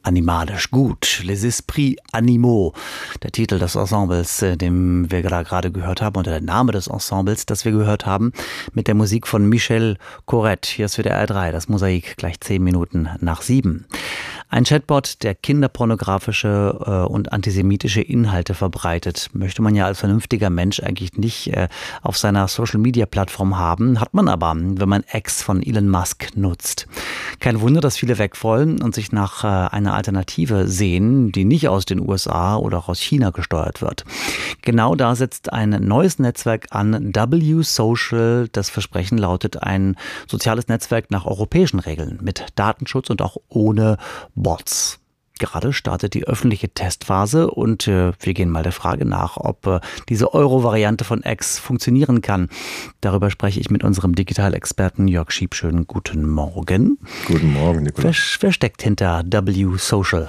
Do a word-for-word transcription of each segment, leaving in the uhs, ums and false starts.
Animalisch gut. Les Esprits Animaux. Der Titel des Ensembles, den wir gerade gehört haben, oder der Name des Ensembles, das wir gehört haben, mit der Musik von Michel Corrette. Hier ist für der R drei, das Mosaik, gleich zehn Minuten nach sieben. Ein Chatbot, der kinderpornografische äh, und antisemitische Inhalte verbreitet, möchte man ja als vernünftiger Mensch eigentlich nicht äh, auf seiner Social-Media-Plattform haben, hat man aber, wenn man X von Elon Musk nutzt. Kein Wunder, dass viele weg wollen und sich nach äh, einer Alternative sehen, die nicht aus den U S A oder auch aus China gesteuert wird. Genau da setzt ein neues Netzwerk an, W Social. Das Versprechen lautet ein soziales Netzwerk nach europäischen Regeln, mit Datenschutz und auch ohne Bots. Gerade startet die öffentliche Testphase und äh, wir gehen mal der Frage nach, ob äh, diese Euro-Variante von X funktionieren kann. Darüber spreche ich mit unserem Digitalexperten Jörg Schiebschön. Guten Morgen. Guten Morgen, Nikolaus. Wer, wer steckt hinter W Social?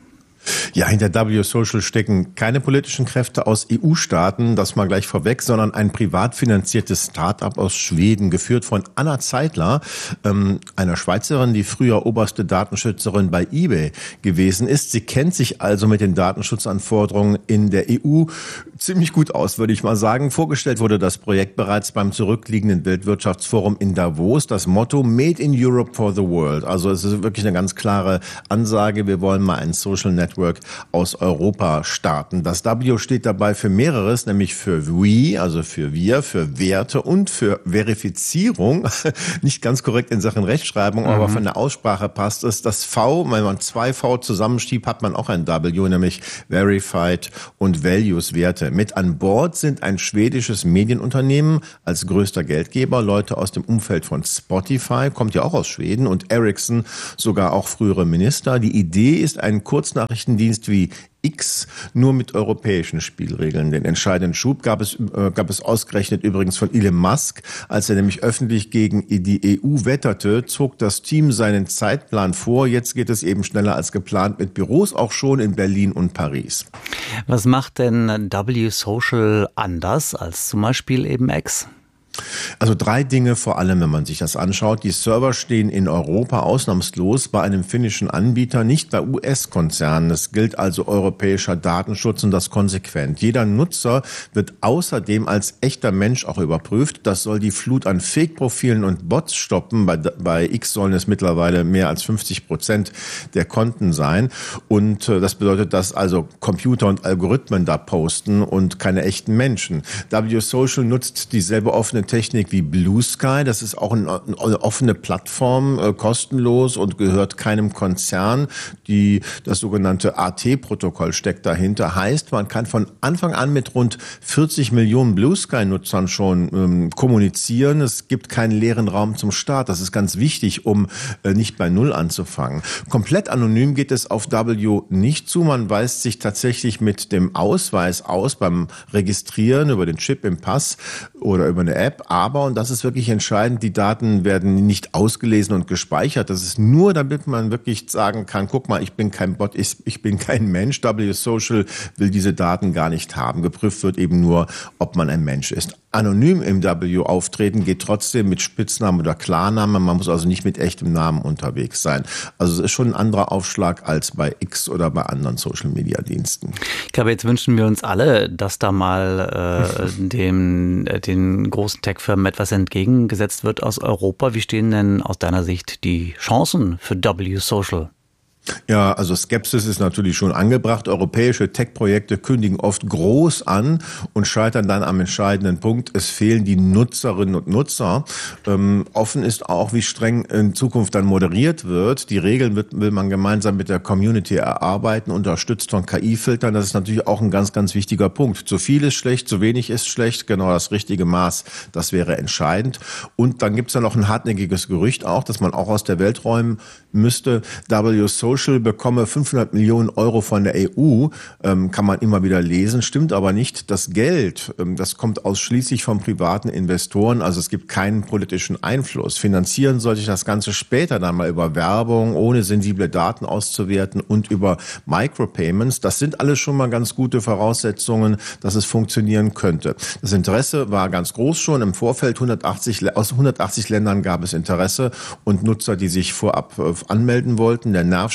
Ja, hinter W Social stecken keine politischen Kräfte aus E U-Staaten, das mal gleich vorweg, sondern ein privat finanziertes Start-up aus Schweden, geführt von Anna Zeitler, ähm, einer Schweizerin, die früher oberste Datenschützerin bei eBay gewesen ist. Sie kennt sich also mit den Datenschutzanforderungen in der E U ziemlich gut aus, würde ich mal sagen. Vorgestellt wurde das Projekt bereits beim zurückliegenden Weltwirtschaftsforum in Davos. Das Motto Made in Europe for the World. Also es ist wirklich eine ganz klare Ansage. Wir wollen mal ein Social Network aus Europa starten. Das W steht dabei für mehreres, nämlich für We, also für wir, für Werte und für Verifizierung. Nicht ganz korrekt in Sachen Rechtschreibung, mhm. aber von der Aussprache passt es. Das V, wenn man zwei V zusammenschiebt, hat man auch ein W, nämlich Verified und Values, Werte. Mit an Bord sind ein schwedisches Medienunternehmen als größter Geldgeber, Leute aus dem Umfeld von Spotify, kommt ja auch aus Schweden, und Ericsson, sogar auch frühere Minister. Die Idee ist ein Kurznachrichtendienst wie X, nur mit europäischen Spielregeln. Den entscheidenden Schub gab es, äh, gab es ausgerechnet übrigens von Elon Musk. Als er nämlich öffentlich gegen die E U wetterte, zog das Team seinen Zeitplan vor. Jetzt geht es eben schneller als geplant mit Büros, auch schon in Berlin und Paris. Was macht denn W Social anders als zum Beispiel eben X? Also drei Dinge vor allem, wenn man sich das anschaut. Die Server stehen in Europa ausnahmslos bei einem finnischen Anbieter, nicht bei U S-Konzernen. Es gilt also europäischer Datenschutz und das konsequent. Jeder Nutzer wird außerdem als echter Mensch auch überprüft. Das soll die Flut an Fake-Profilen und Bots stoppen. Bei, bei X sollen es mittlerweile mehr als fünfzig Prozent der Konten sein. Und äh, das bedeutet, dass also Computer und Algorithmen da posten und keine echten Menschen. W Social nutzt dieselbe offene Technik wie Blue Sky. Das ist auch eine offene Plattform, äh, kostenlos und gehört keinem Konzern. Die, das sogenannte A T-Protokoll steckt dahinter. Heißt, man kann von Anfang an mit rund vierzig Millionen Blue Sky-Nutzern schon ähm, kommunizieren. Es gibt keinen leeren Raum zum Start. Das ist ganz wichtig, um äh, nicht bei Null anzufangen. Komplett anonym geht es auf W nicht zu. Man weist sich tatsächlich mit dem Ausweis aus beim Registrieren über den Chip im Pass oder über eine App. Aber, und das ist wirklich entscheidend, die Daten werden nicht ausgelesen und gespeichert. Das ist nur, damit man wirklich sagen kann, guck mal, ich bin kein Bot, ich, ich bin kein Mensch. W Social will diese Daten gar nicht haben. Geprüft wird eben nur, ob man ein Mensch ist. Anonym im W auftreten geht trotzdem mit Spitznamen oder Klarnamen. Man muss also nicht mit echtem Namen unterwegs sein. Also es ist schon ein anderer Aufschlag als bei X oder bei anderen Social-Media-Diensten. Ich glaube, jetzt wünschen wir uns alle, dass da mal äh, dem, äh, den großen Tech-Firmen etwas entgegengesetzt wird aus Europa. Wie stehen denn aus deiner Sicht die Chancen für W Social? Ja, also Skepsis ist natürlich schon angebracht. Europäische Tech-Projekte kündigen oft groß an und scheitern dann am entscheidenden Punkt. Es fehlen die Nutzerinnen und Nutzer. Ähm, offen ist auch, wie streng in Zukunft dann moderiert wird. Die Regeln wird, will man gemeinsam mit der Community erarbeiten, unterstützt von K I-Filtern. Das ist natürlich auch ein ganz, ganz wichtiger Punkt. Zu viel ist schlecht, zu wenig ist schlecht. Genau das richtige Maß, das wäre entscheidend. Und dann gibt es ja noch ein hartnäckiges Gerücht auch, dass man auch aus der Welt räumen müsste. W Social bekomme fünfhundert Millionen Euro von der E U, ähm, kann man immer wieder lesen, stimmt aber nicht. Das Geld, ähm, das kommt ausschließlich von privaten Investoren, also es gibt keinen politischen Einfluss. Finanzieren sollte ich das Ganze später dann mal über Werbung, ohne sensible Daten auszuwerten und über Micropayments. Das sind alles schon mal ganz gute Voraussetzungen, dass es funktionieren könnte. Das Interesse war ganz groß schon im Vorfeld. hundertachtzig, aus hundertachtzig Ländern gab es Interesse und Nutzer, die sich vorab äh, anmelden wollten. Der Nerv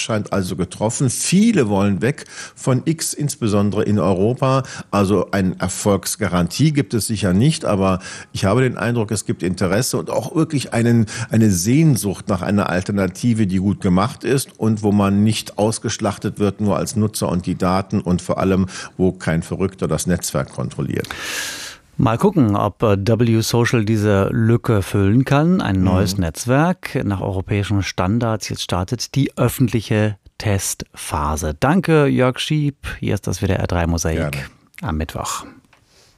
scheint also getroffen. Viele wollen weg von X, insbesondere in Europa. Also eine Erfolgsgarantie gibt es sicher nicht, aber ich habe den Eindruck, es gibt Interesse und auch wirklich einen, eine Sehnsucht nach einer Alternative, die gut gemacht ist und wo man nicht ausgeschlachtet wird, nur als Nutzer und die Daten und vor allem, wo kein Verrückter das Netzwerk kontrolliert. Mal gucken, ob W Social diese Lücke füllen kann. Ein neues mhm. Netzwerk nach europäischen Standards. Jetzt startet die öffentliche Testphase. Danke, Jörg Schieb. Hier ist das W D R drei Mosaik am Mittwoch.